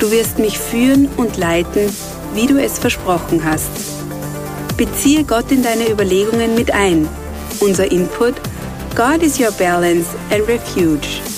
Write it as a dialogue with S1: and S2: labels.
S1: Du wirst mich führen und leiten, wie du es versprochen hast. Beziehe Gott in deine Überlegungen mit ein. Unser Input: God is your balance and refuge.